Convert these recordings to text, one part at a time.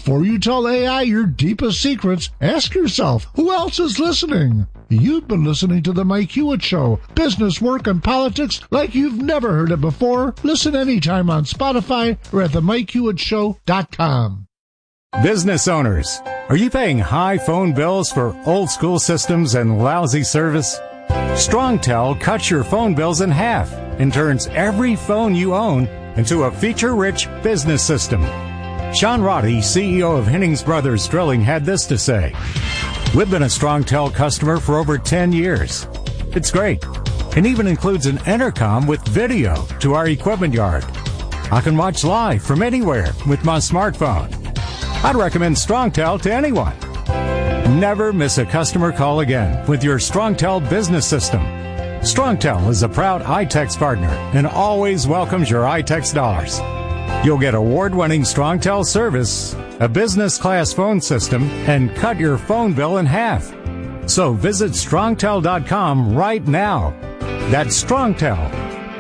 Before you tell AI your deepest secrets, ask yourself, who else is listening? You've been listening to The Mike Hewitt Show. Business, work, and politics like you've never heard it before. Listen anytime on Spotify or at themikehewittShow.com. Business owners, are you paying high phone bills for old school systems and lousy service? StrongTel cuts your phone bills in half and turns every phone you own into a feature-rich business system. Sean Roddy, CEO of Hennings Brothers Drilling, had this to say. We've been a StrongTel customer for over 10 years. It's great, and even includes an intercom with video to our equipment yard. I can watch live from anywhere with my smartphone. I'd recommend StrongTel to anyone. Never miss a customer call again with your StrongTel business system. StrongTel is a proud iTex partner and always welcomes your iTex dollars. You'll get award-winning StrongTel service, a business-class phone system, and cut your phone bill in half. So visit StrongTel.com right now. That's StrongTel,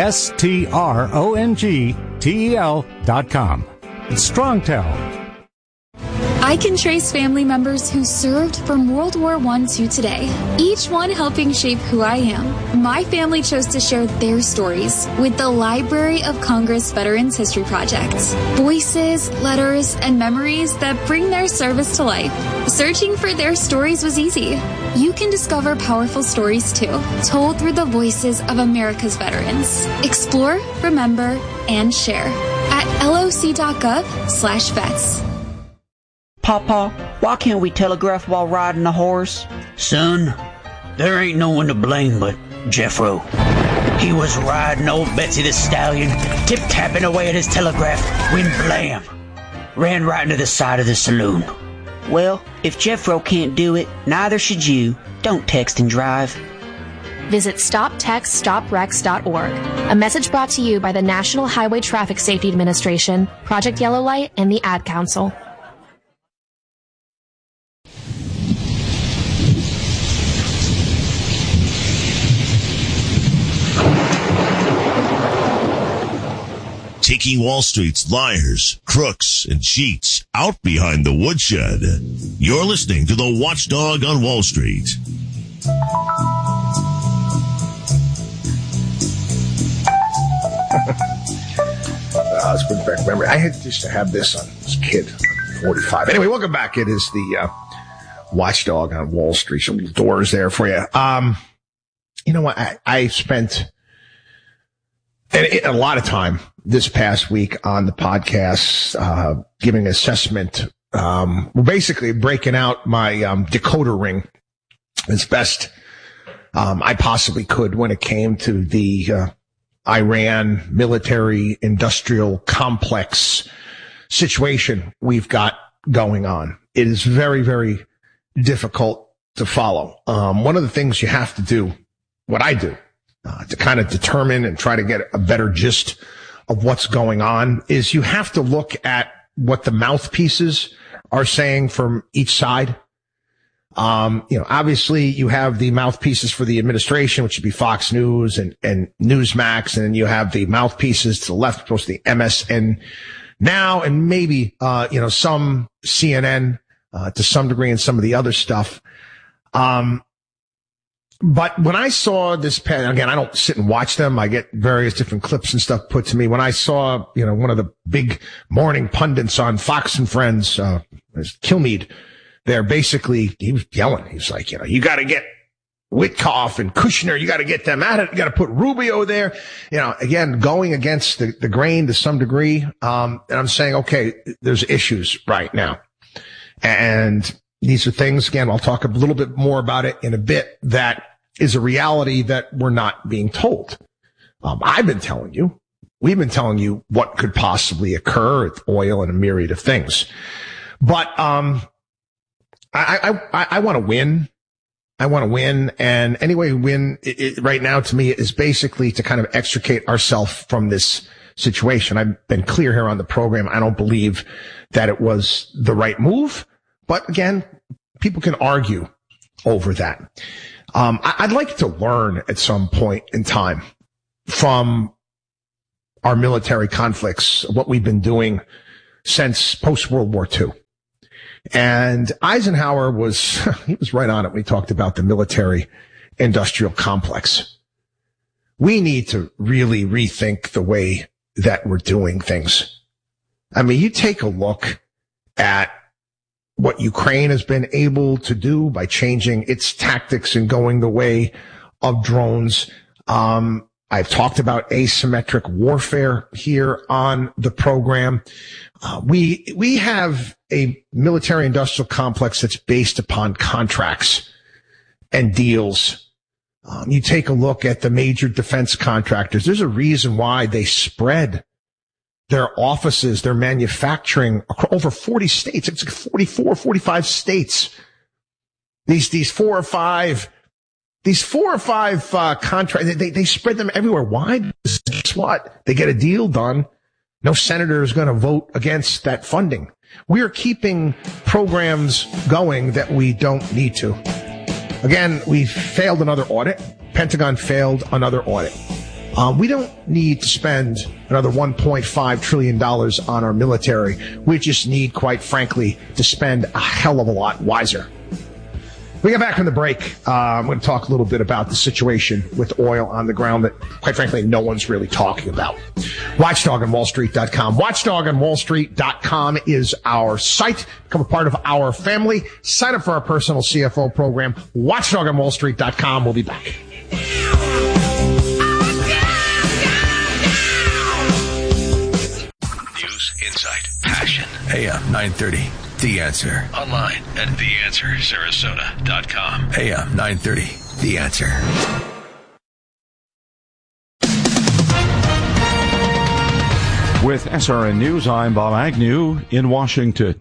StrongTel.com. It's StrongTel. I can trace family members who served from World War I to today, each one helping shape who I am. My family chose to share their stories with the Library of Congress Veterans History Project. Voices, letters, and memories that bring their service to life. Searching for their stories was easy. You can discover powerful stories too, told through the voices of America's veterans. Explore, remember, and share at loc.gov/vets. Papa, why can't we telegraph while riding a horse? Son, there ain't no one to blame but Jeffro. He was riding old Betsy the Stallion, tip-tapping away at his telegraph, when blam! Ran right into the side of the saloon. Well, if Jeffro can't do it, neither should you. Don't text and drive. Visit StopTextStopWrecks.org. A message brought to you by the National Highway Traffic Safety Administration, Project Yellow Light, and the Ad Council. Taking Wall Street's liars, crooks, and cheats out behind the woodshed. You're listening to the Watchdog on Wall Street. Let's bring back memory. I used to have this on as a kid, 45. Anyway, welcome back. It is the Watchdog on Wall Street. Some little doors there for you. You know what? I spent a lot of time this past week on the podcast, giving an assessment. We're basically breaking out my decoder ring as best I possibly could when it came to the Iran military industrial complex situation we've got going on. It is very, very difficult to follow. One of the things you have to do, what I do, to kind of determine and try to get a better gist of what's going on, is you have to look at what the mouthpieces are saying from each side. Obviously you have the mouthpieces for the administration, which would be Fox News and Newsmax. And then you have the mouthpieces to the left, supposed to be MSN Now, and maybe, some CNN, to some degree, and some of the other stuff. But when I saw this, again, I don't sit and watch them. I get various different clips and stuff put to me. When I saw, one of the big morning pundits on Fox and Friends, Kilmeade, there, basically, he was yelling. He's like, you got to get Witkoff and Kushner. You got to get them at it. You got to put Rubio there. Again, going against the grain to some degree. And I'm saying, okay, there's issues right now. And these are things, again, I'll talk a little bit more about it in a bit, that is a reality that we're not being told. We've been telling you what could possibly occur with oil and a myriad of things. But, I want to win. I want to win. And any way we win right now, to me, is basically to kind of extricate ourselves from this situation. I've been clear here on the program. I don't believe that it was the right move. But again, people can argue over that. I'd like to learn at some point in time from our military conflicts, what we've been doing since post-World War II. And Eisenhower he was right on it when he talked about the military industrial complex. We need to really rethink the way that we're doing things. I mean, you take a look at what Ukraine has been able to do by changing its tactics and going the way of drones. I've talked about asymmetric warfare here on the program. We have a military industrial complex that's based upon contracts and deals. You take a look at the major defense contractors. There's a reason why they spread their offices, their manufacturing over 40 states. It's 44, 45 states. These four or five contracts, they spread them everywhere. Why? Guess what? They get a deal done. No senator is going to vote against that funding. We are keeping programs going that we don't need to. Again, we failed another audit. Pentagon failed another audit. We don't need to spend another $1.5 trillion on our military. We just need, quite frankly, to spend a hell of a lot wiser. We get back from the break. I'm going to talk a little bit about the situation with oil on the ground that, quite frankly, no one's really talking about. WatchdogOnWallStreet.com. WatchdogOnWallStreet.com is our site. Become a part of our family. Sign up for our personal CFO program. WatchdogOnWallStreet.com. We'll be back. News, insight, passion. AM 930. The Answer. Online at TheAnswerSarasota.com. AM 930. The Answer. With SRN News, I'm Bob Agnew in Washington.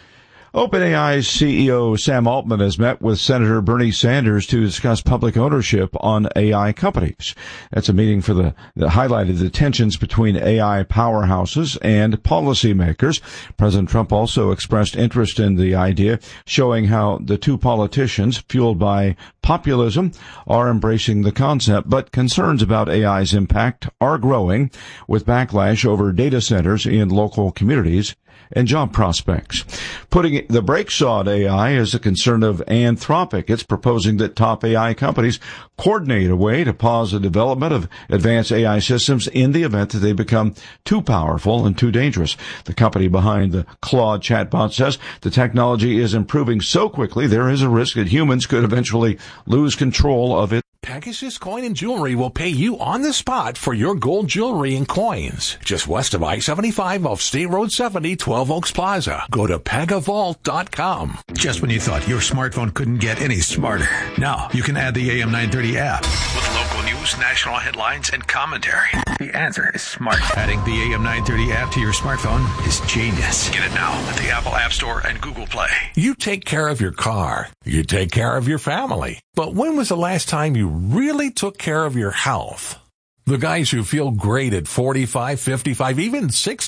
OpenAI's CEO Sam Altman has met with Senator Bernie Sanders to discuss public ownership on AI companies. That's a meeting that highlighted the tensions between AI powerhouses and policymakers. President Trump also expressed interest in the idea, showing how the two politicians, fueled by populism, are embracing the concept, but concerns about AI's impact are growing, with backlash over data centers in local communities and job prospects. Putting the brakes on AI is a concern of Anthropic. It's proposing that top AI companies coordinate a way to pause the development of advanced AI systems in the event that they become too powerful and too dangerous. The company behind the Claude chatbot says the technology is improving so quickly there is a risk that humans could eventually lose control of it. Pegasus Coin and Jewelry will pay you on the spot for your gold jewelry and coins. Just west of I-75 off State Road 70, 12 Oaks Plaza. Go to PegaVault.com. Just when you thought your smartphone couldn't get any smarter, now you can add the AM 930 app with local news, national headlines, and commentary. The Answer is smart. Adding the AM 930 app to your smartphone is genius. Get it now at the Apple App Store and Google Play. You take care of your car. You take care of your family. But when was the last time you really took care of your health? The guys who feel great at 45, 55, even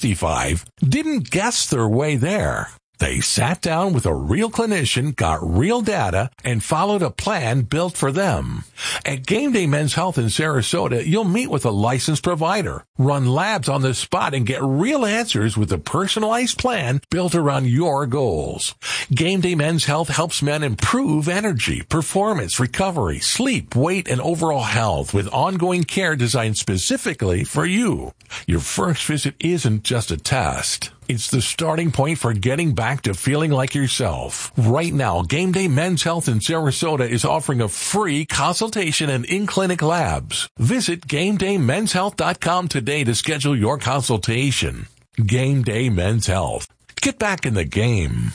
65 didn't guess their way there. They sat down with a real clinician, got real data, and followed a plan built for them. At Game Day Men's Health in Sarasota, you'll meet with a licensed provider, run labs on the spot, and get real answers with a personalized plan built around your goals. Game Day Men's Health helps men improve energy, performance, recovery, sleep, weight, and overall health with ongoing care designed specifically for you. Your first visit isn't just a test. It's the starting point for getting back to feeling like yourself. Right now, Game Day Men's Health in Sarasota is offering a free consultation and in-clinic labs. Visit GameDayMen'sHealth.com today to schedule your consultation. Game Day Men's Health. Get back in the game.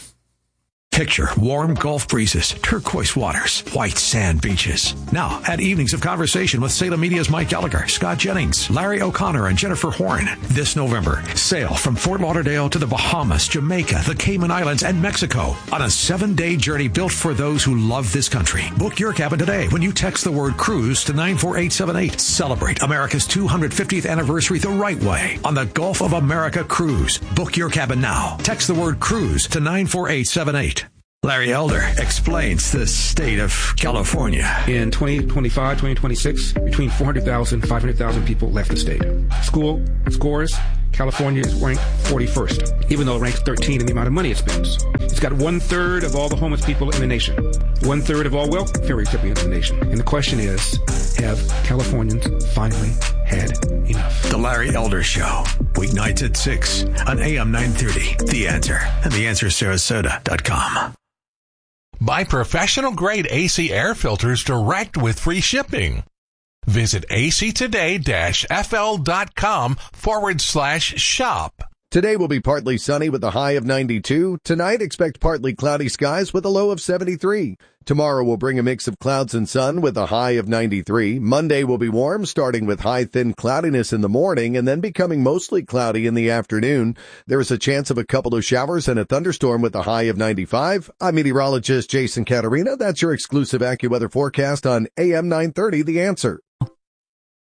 Picture warm Gulf breezes, turquoise waters, white sand beaches. Now, add evenings of conversation with Salem Media's Mike Gallagher, Scott Jennings, Larry O'Connor, and Jennifer Horn. This November, sail from Fort Lauderdale to the Bahamas, Jamaica, the Cayman Islands, and Mexico on a 7-day journey built for those who love this country. Book your cabin today when you text the word cruise to 94878. Celebrate America's 250th anniversary the right way on the Gulf of America Cruise. Book your cabin now. Text the word cruise to 94878. Larry Elder explains the state of California. In 2025, 2026, between 400,000 and 500,000 people left the state. School scores California is ranked 41st, even though it ranks 13 in the amount of money it spends. It's got 1/3 of all the homeless people in the nation, 1/3 of all welfare recipients in the nation. And the question is, have Californians finally had enough? The Larry Elder Show, weeknights at 6 on AM 930. The Answer and theanswersarasota.com. Buy professional-grade AC air filters direct with free shipping. Visit actoday-fl.com/shop. Today will be partly sunny with a high of 92. Tonight, expect partly cloudy skies with a low of 73. Tomorrow will bring a mix of clouds and sun with a high of 93. Monday will be warm, starting with high thin cloudiness in the morning and then becoming mostly cloudy in the afternoon. There is a chance of a couple of showers and a thunderstorm with a high of 95. I'm meteorologist Jason Caterina. That's your exclusive AccuWeather forecast on AM 930, The Answer.